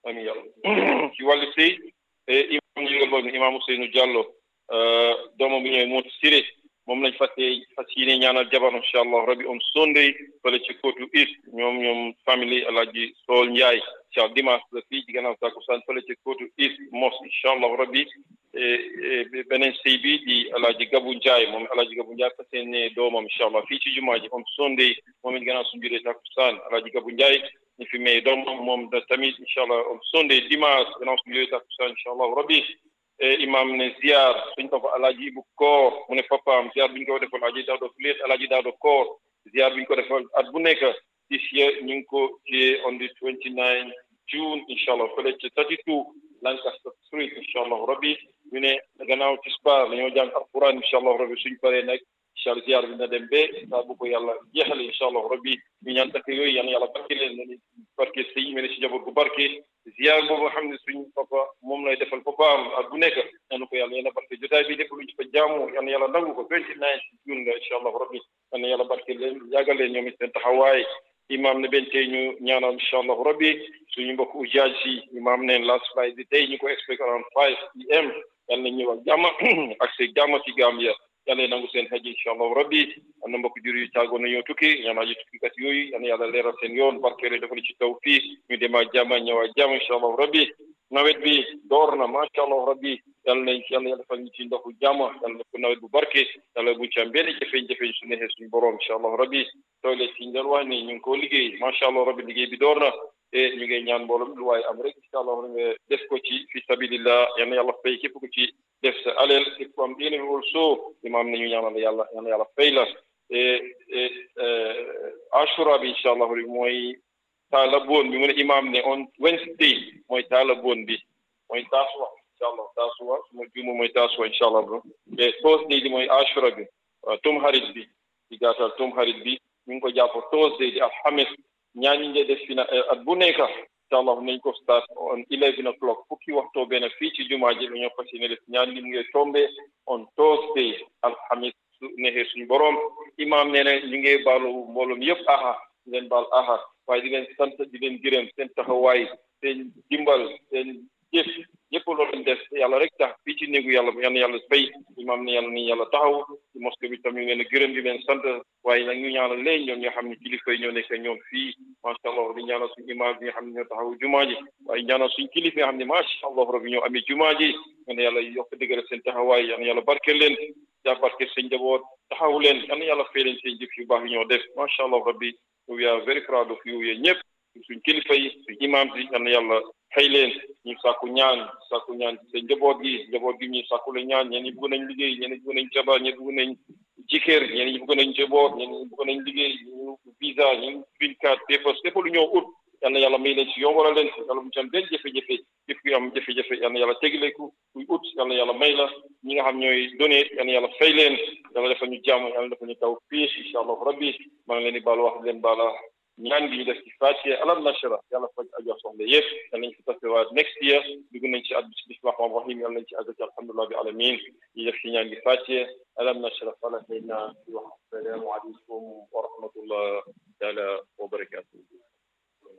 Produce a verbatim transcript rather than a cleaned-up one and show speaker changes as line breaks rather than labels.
amiin yàlla ci wàllu sëy imam yëngal boobu imam Ousseynou Diallo doomam bu ñëwee Moussa Siré moom lañ fas fas yéene ñaanal jabar incha allah rabbi on Sunday fële ci Kotu East ñoom ñoom famille Alaaji Sool Njaay incha dimanche la fii ci gannaaw takkusaan fële ci Kotu East mosque incha allah rabbi beneen sëy bi di Alaaji Gabu Njaay moom Alaaji Gabu Njaay fas yéene doomam incha allah fii ci jumaa ji on Sunday moom it gannaaw suñu juree takkusaan Alaaji Gabu Njaay ñu fi may doomam moom da tamit incha allah on Sunday dimanche gannaaw suñu juree takkusaan incha allah rabbi imam ne ziar suñ papa alaaji Ibu Koor mu ne papaam ziar bi ñu ko defal alaaji Daado Fleet alaaji Daado Koor ziar bi ñu ko defal at bu nekk this year ñu ngi ko ci on the twenty nine June incha allah fële ci thirty two Lancaster Street incha allah rabbi ñu ne gannaaw tisbaar dañoo jàng alquran incha allah rabbi suñ paree nag incha allah ziar bi na dem ba saa bu ko yàlla jeexale incha allah rabbi ñu ñaan takk yooyu yal na yàlla barke leen ne barke sëy mel si njaboot gu barke ziar boobu nga xam ne suñu papa moom lay defal papaam ak bu nekk yal na ko yàlla yàlla barke jotaay bi lépp lu ci fa jaamu yal na yàlla nangu ko twenty nine June la incha allah rabbi yal na yàlla barke leen yàggal leen ñoom it seen taxawaay imam ne benn tey ñu ñaanal incha allah rabbi suñu mbokk ujaaj si imam neen last Friday tey ñu ko expect around five p m yal na ñëw ak jàmm ak see jàmm ci Gambia yàlla nangu seen xaj incha allah rabbi am na mbokk jur yu tàggoon na ñoo tukki ñaanal yu tukkikat yooyu yal na yàlla leeral seen yoon barkeere dafa ci taw fii ñu dem ak jàmm ñëw ak jàmm incha allah rabbi nawet bi door na macha allah rabbi yàlla nañ ci yàlla defal ñu ci ndoxu jàmm yàlla def ko nawet bu barke yàlla buñ ci am benn jafe-jafe su neexee suñu borom incha allah rabbi toilet yi ñu doon wax ni ñu ngi koo liggéey macha allah rabbi liggéey bi door na te ñu ngi ñaan mbooloo lu waaye am rek incha allah nga def ko ci fi sabilillah yal na yàlla fay képp ku ci def sa aleel képp ku am yéene wol soo imaam nañu ñaanal yàlla yal na yàlla fay la ashura bi incha allah rabbi mooy taala boon bi mu ne imaam ne on Wednesday mooy taala boon bi mooy taasuwa incha allah taasuwa su ma juumu mooy taasuwa incha allah bro te Thursday di mooy ashura bi tum xarit bi di gàttal tum xarit bi ñu ngi ko jàpp Thursday di alxames ñaani nge def fi na at bu nekk incha allah nañ ko start on eleven o'clock fukki waxtoo benn fii ci jumaa ji dañoo fas yéene def ñaan li mu ngi tombe on Thursday alxames su neexee suñu borom imaam nee na ñu ngi baalu mbooloom yëpp aha di leen baal aha waaye di leen sant di leen gërëm seen taxawaay seen dimbal seen jëf yëpp loolu lañ def yàlla rek tax fii ci néegu yàlla yal na yàlla fay imaam ne yàlla ni yàlla taxaw ci mosquée bi tam ñu ngeen a gërëm di leen sant waaye nag ñu ñaanal leen ñoom ñoo xam ne kilifa yi ñoo nekk ñoom fii macha allah di ñaanal suñu imaam bi nga xam ne ñoo taxaw jumaa ji waaye ñaanal suñu kilifa nga xam ne macha allah rabbi ñoo amee jumaa ji yal na yàlla yokk dëgëral seen taxawaay yal na yàlla barkeel leen yaa barkeel seen njaboot taxaw leen yal na yàlla fay leen seen jëf yu baax yi ñoo def macha allah rabbi we are very proud of you yéen ñëpp suñ kilifa yi suñ imaam si yal na yàlla xëy leen ñu sàkku ñaan sàkku ñaan ci seen njaboot gi njaboot gi ñu sàkku la ñaan ñenn ñi bëgg nañ liggéey ñenn ñi bëgg nañ jabar ñenn ñi bëgg nañ jëkkër ñenn ñi bëgg nañ njaboot ñenn ñi bëgg nañ liggéey ñu visa ñu green card papers lépp lu ñoo ut yal na yàlla may leen si yombalal leen yàlla bu ci am benn jafe-jafe képp kuy am jafe-jafe yal na yàlla tegileku kuy ut yal na yàlla may la ñi nga xam ñooy donné yal na yàlla fay leen yàlla defal ñu jàmm yàlla defal ñu taw fii incha allah rabbi maa ngi leen di baal wax leen baala ñaan gi ñu def ci Fatiha alam nashra yàlla faj ajo soxla yëpp yal nañ ci tasewaat next year dugg nañ ci at bismillahi rahmaani rahim yal nañ ci àgg ci alhamdulilah bi alamin ñu def ci ñaan gi Fatiha alam nashra fala sayna wax assalaamu aleykum wa rahmatullah taala wa barakatuh